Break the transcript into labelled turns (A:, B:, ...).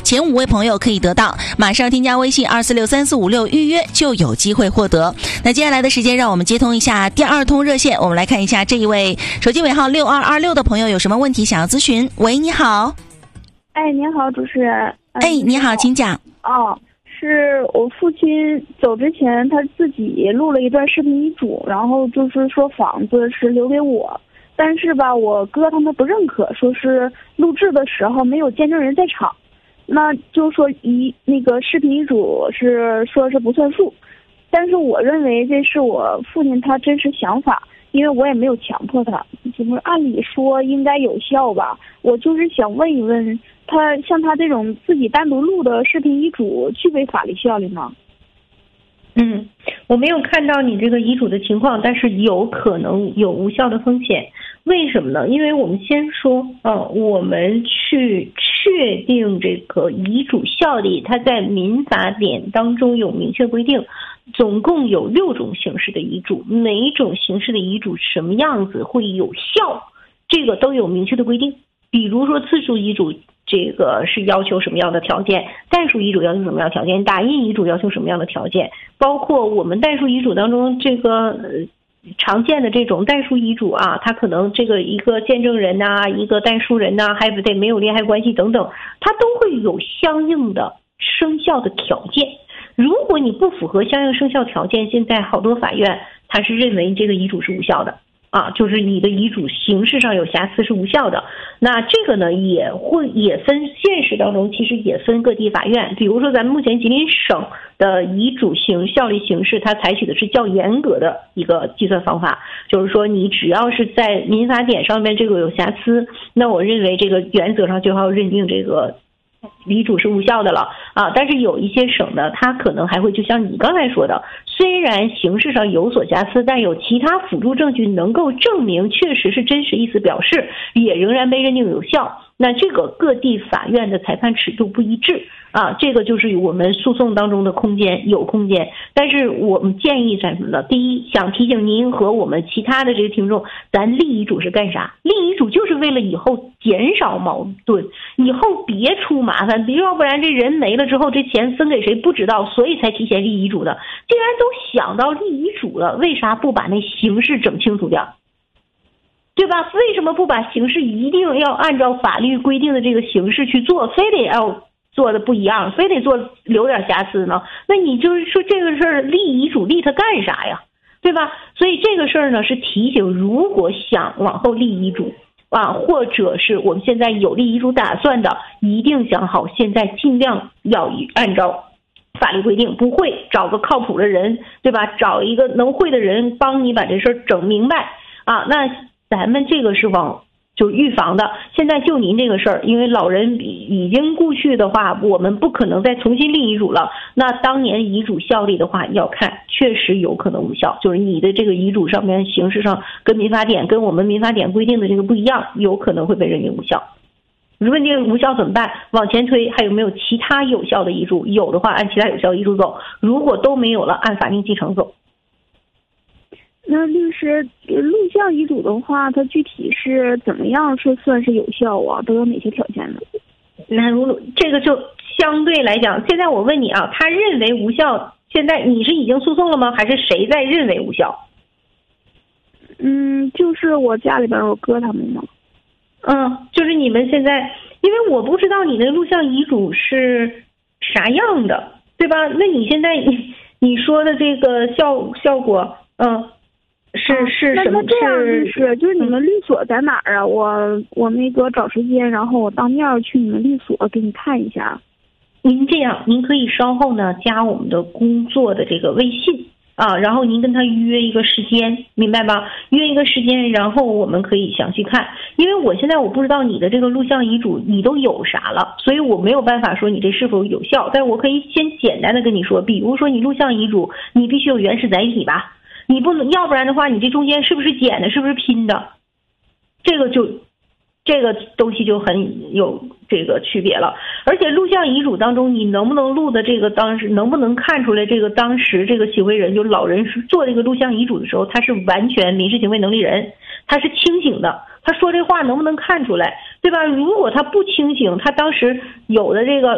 A: 前5位朋友可以得到，马上添加微信2463456预约就有机会获得。那接下来的时间让我们接通一下第2通热线，我们来看一下这一位手机尾号6226的朋友有什么问题想要咨询。喂，你好。
B: 哎，您好，主持人。
A: 你好，请讲。
B: 是我父亲走之前他自己录了一段视频遗嘱，然后就是说房子是留给我，但是吧我哥他们不认可，说是录制的时候没有见证人在场，那就说那个视频遗嘱是说是不算数。但是我认为这是我父亲他真实想法，因为我也没有强迫他，就是按理说应该有效吧。我就是想问一问他，像他这种自己单独录的视频遗嘱具备法律效力吗？
C: 我没有看到你这个遗嘱的情况，但是有可能有无效的风险。为什么呢？因为我们先说我们去确定这个遗嘱效力，它在民法典当中有明确规定，总共有6种形式的遗嘱，每一种形式的遗嘱什么样子会有效，这个都有明确的规定。比如说自书遗嘱，这个是要求什么样的条件，代书遗嘱要求什么样的条件，打印遗嘱要求什么样的条件，包括我们代书遗嘱当中这个常见的这种代书遗嘱啊，它可能这个一个见证人呐，一个代书人呐，还不得没有利害关系等等，它都会有相应的生效的条件。如果你不符合相应生效条件，现在好多法院它是认为这个遗嘱是无效的就是你的遗嘱形式上有瑕疵是无效的。那这个呢也分现实当中其实也分各地法院，比如说咱们目前吉林省的遗嘱效力形式，它采取的是较严格的一个计算方法，就是说你只要是在民法典上面这个有瑕疵，那我认为这个原则上就要认定这个遗嘱是无效的了但是有一些省呢，它可能还会就像你刚才说的，虽然形式上有所瑕疵，但有其他辅助证据能够证明确实是真实意思表示，也仍然被认定有效。那这个各地法院的裁判尺度不一致这个就是我们诉讼当中的有空间。但是我们建议什么呢？第一，想提醒您和我们其他的这个听众，咱立遗嘱是干啥？立遗嘱就是为了以后减少矛盾，以后别出麻烦，要不然这人没了之后这钱分给谁不知道，所以才提前立遗嘱的。既然都想到立遗嘱了，为啥不把那形式整清楚点？对吧？为什么不把形式一定要按照法律规定的这个形式去做，非得要做的不一样，非得留点瑕疵呢？那你就是说这个事儿立遗嘱立它干啥呀？对吧？所以这个事儿呢是提醒，如果想往后立遗嘱或者是我们现在有立遗嘱打算的，一定想好现在尽量要按照法律规定，不会找个靠谱的人，对吧？找一个能会的人帮你把这事儿整明白那咱们这个是就预防的。现在就您这个事儿，因为老人已经故去的话，我们不可能再重新立遗嘱了。那当年遗嘱效力的话，要看确实有可能无效，就是你的这个遗嘱上面形式上跟我们民法典规定的这个不一样，有可能会被认定无效。认定无效怎么办？往前推，还有没有其他有效的遗嘱？有的话按其他有效遗嘱走，如果都没有了，按法定继承走。
B: 那律师，录像遗嘱的话，它具体是怎么样算是有效都有哪些条件呢？
C: 那这个就相对来讲，现在我问你他认为无效，现在你是已经诉讼了吗？还是谁在认为无效？
B: 就是我家里边我哥他们嘛。
C: 就是你们现在，因为我不知道你的录像遗嘱是啥样的，对吧？那你现在你说的这个效果，是什么？
B: 那这样律师，就是你们律所在哪儿啊？我那个找时间，然后我当面去你们律所给你看一下。
C: 您这样，您可以稍后呢加我们的工作的这个微信然后您跟他约一个时间，明白吧？约一个时间，然后我们可以详细看。因为我现在我不知道你的这个录像遗嘱你都有啥了，所以我没有办法说你这是否有效，但我可以先简单的跟你说，比如说你录像遗嘱，你必须有原始载体吧？你不能，要不然的话，你这中间是不是剪的，是不是拼的？这个东西就很有这个区别了。而且录像遗嘱当中，你能不能录的这个当时能不能看出来这个当时这个行为人，就老人是做这个录像遗嘱的时候，他是完全民事行为能力人，他是清醒的，他说这话能不能看出来，对吧？如果他不清醒，他当时有的这个